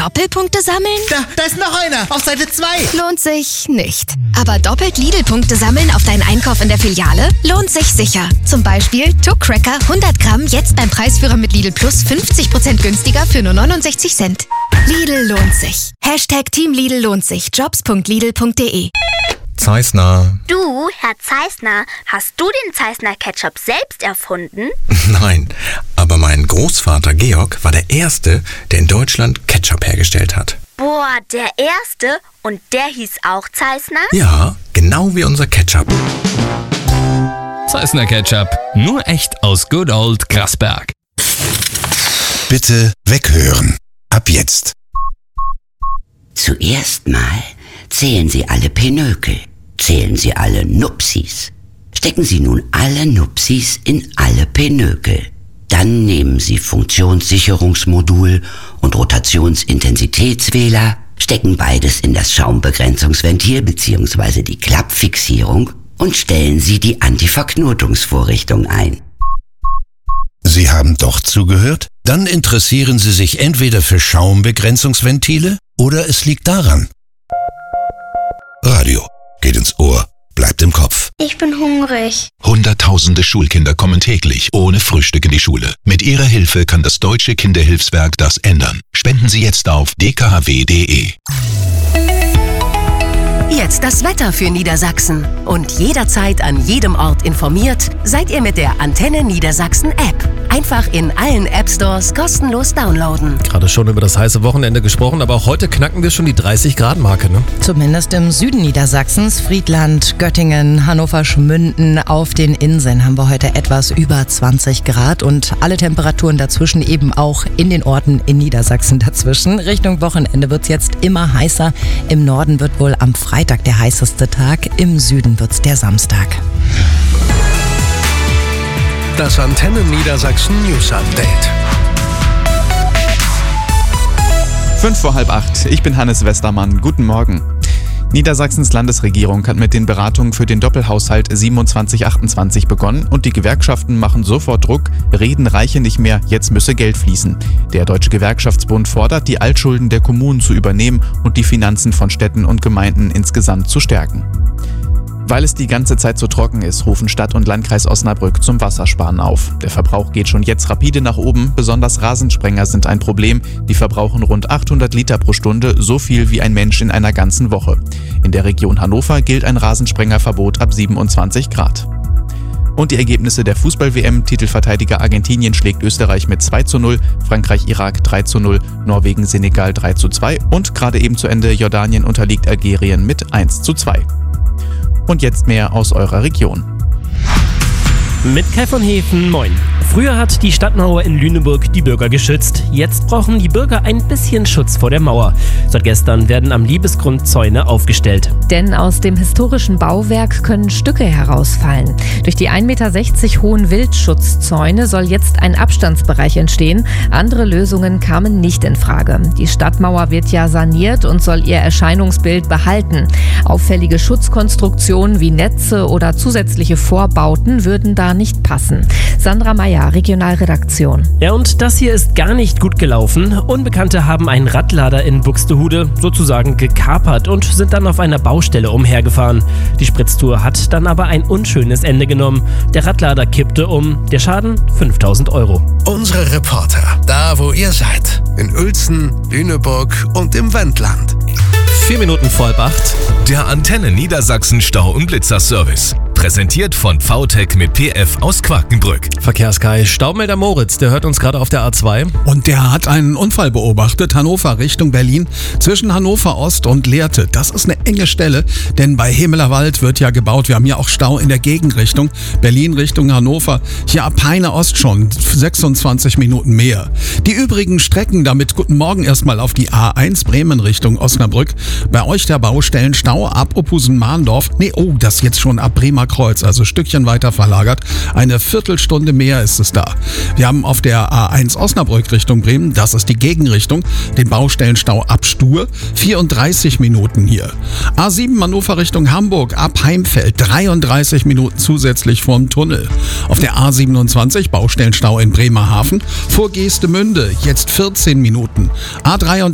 Doppelpunkte sammeln? Da ist noch einer, auf Seite 2. Lohnt sich nicht. Aber doppelt Lidl-Punkte sammeln auf deinen Einkauf in der Filiale? Lohnt sich sicher. Zum Beispiel Tuck Cracker 100 Gramm jetzt beim Preisführer mit Lidl Plus 50% günstiger für nur 69 Cent. Lidl lohnt sich. Team Lidl lohnt sich. Jobs.lidl.de. Zeissner. Du, Herr Zeissner, hast du den Zeissner Ketchup selbst erfunden? Nein, aber mein Großvater Georg war der Erste, der in Deutschland Ketchup hergestellt hat. Boah, der Erste? Und der hieß auch Zeissner? Ja, genau wie unser Ketchup. Zeissner Ketchup, nur echt aus Good Old Grasberg. Bitte weghören. Ab jetzt. Zuerst mal zählen Sie alle Pinökel. Zählen Sie alle Nupsis. Stecken Sie nun alle Nupsis in alle Pinökel. Dann nehmen Sie Funktionssicherungsmodul und Rotationsintensitätswähler, stecken beides in das Schaumbegrenzungsventil bzw. die Klappfixierung und stellen Sie die Antiverknotungsvorrichtung ein. Sie haben doch zugehört? Dann interessieren Sie sich entweder für Schaumbegrenzungsventile oder es liegt daran. Radio geht ins Ohr, bleibt im Kopf. Ich bin hungrig. Hunderttausende Schulkinder kommen täglich ohne Frühstück in die Schule. Mit Ihrer Hilfe kann das Deutsche Kinderhilfswerk das ändern. Spenden Sie jetzt auf dkhw.de. Jetzt das Wetter für Niedersachsen. Und jederzeit an jedem Ort informiert, seid ihr mit der Antenne Niedersachsen App. Einfach in allen App-Stores kostenlos downloaden. Gerade schon über das heiße Wochenende gesprochen, aber auch heute knacken wir schon die 30-Grad-Marke, ne? Zumindest im Süden Niedersachsens, Friedland, Göttingen, Hannover-Schmünden. Auf den Inseln haben wir heute etwas über 20 Grad und alle Temperaturen dazwischen eben auch in den Orten in Niedersachsen dazwischen. Richtung Wochenende wird es jetzt immer heißer. Im Norden wird wohl am Freitag der heißeste Tag, im Süden wird es der Samstag. Das Antenne Niedersachsen News Update. 7:55. Ich bin Hannes Westermann. Guten Morgen. Niedersachsens Landesregierung hat mit den Beratungen für den Doppelhaushalt 27/28 begonnen und die Gewerkschaften machen sofort Druck. Reden reiche nicht mehr, jetzt müsse Geld fließen. Der Deutsche Gewerkschaftsbund fordert, die Altschulden der Kommunen zu übernehmen und die Finanzen von Städten und Gemeinden insgesamt zu stärken. Weil es die ganze Zeit so trocken ist, rufen Stadt und Landkreis Osnabrück zum Wassersparen auf. Der Verbrauch geht schon jetzt rapide nach oben, besonders Rasensprenger sind ein Problem. Die verbrauchen rund 800 Liter pro Stunde, so viel wie ein Mensch in einer ganzen Woche. In der Region Hannover gilt ein Rasensprengerverbot ab 27 Grad. Und die Ergebnisse der Fußball-WM: Titelverteidiger Argentinien schlägt Österreich mit 2:0, Frankreich-Irak 3:0, Norwegen-Senegal 3:2 und gerade eben zu Ende Jordanien unterliegt Algerien mit 1:2. Und jetzt mehr aus eurer Region. Mit Kai von Hefen, moin. Früher hat die Stadtmauer in Lüneburg die Bürger geschützt. Jetzt brauchen die Bürger ein bisschen Schutz vor der Mauer. Seit gestern werden am Liebesgrund Zäune aufgestellt. Denn aus dem historischen Bauwerk können Stücke herausfallen. Durch die 1,60 Meter hohen Wildschutzzäune soll jetzt ein Abstandsbereich entstehen. Andere Lösungen kamen nicht in Frage. Die Stadtmauer wird ja saniert und soll ihr Erscheinungsbild behalten. Auffällige Schutzkonstruktionen wie Netze oder zusätzliche Vorbauten würden da nicht passen. Sandra Meyer, Regionalredaktion. Ja, und das hier ist gar nicht gut gelaufen. Unbekannte haben einen Radlader in Buxtehude sozusagen gekapert und sind dann auf einer Baustelle umhergefahren. Die Spritztour hat dann aber ein unschönes Ende genommen. Der Radlader kippte um. Der Schaden 5.000 €. Unsere Reporter, da wo ihr seid. In Uelzen, Lüneburg und im Wendland. 4 Minuten vor 7:30. Der Antenne Niedersachsen Stau- und Blitzerservice. Präsentiert von VTech mit PF aus Quakenbrück. Verkehrskai, Staumelder Moritz, der hört uns gerade auf der A2. Und der hat einen Unfall beobachtet, Hannover Richtung Berlin, zwischen Hannover Ost und Lehrte. Das ist eine enge Stelle, denn bei Hemelerwald wird ja gebaut. Wir haben ja auch Stau in der Gegenrichtung, Berlin Richtung Hannover. Hier ab Peine Ost schon, 26 Minuten mehr. Die übrigen Strecken, damit guten Morgen erstmal auf die A1 Bremen Richtung Osnabrück. Bei euch der Baustellenstau ab Ophusen-Mahndorf. Das jetzt schon ab Bremer Kreuz, also ein Stückchen weiter verlagert. Eine Viertelstunde mehr ist es da. Wir haben auf der A1 Osnabrück Richtung Bremen, das ist die Gegenrichtung, den Baustellenstau ab Stur, 34 Minuten hier. A7 Hannover Richtung Hamburg ab Heimfeld, 33 Minuten zusätzlich vorm Tunnel. Auf der A27 Baustellenstau in Bremerhaven, vor Geestemünde, jetzt 14 Minuten. A3